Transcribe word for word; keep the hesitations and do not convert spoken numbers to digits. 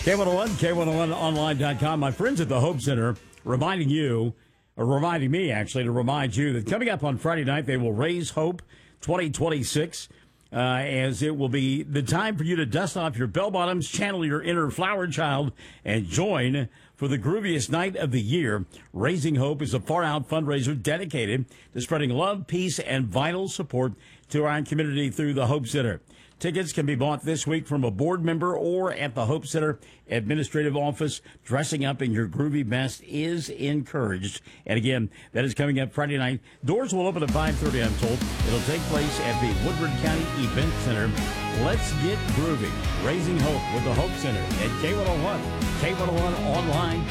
K one oh one, K one oh one online dot com. My friends at the Hope Center reminding you, or reminding me actually, to remind you that coming up on Friday night, they will raise Hope twenty twenty-six, uh, as it will be the time for you to dust off your bell bottoms, channel your inner flower child, and join for the grooviest night of the year. Raising Hope is a far-out fundraiser dedicated to spreading love, peace, and vital support to our community through the Hope Center. Tickets can be bought this week from a board member or at the Hope Center Administrative Office. Dressing up in your groovy best is encouraged. And again, that is coming up Friday night. Doors will open at five thirty, I'm told. It'll take place at the Woodward County Event Center. Let's get groovy. Raising Hope with the Hope Center at K one oh one, K one oh one online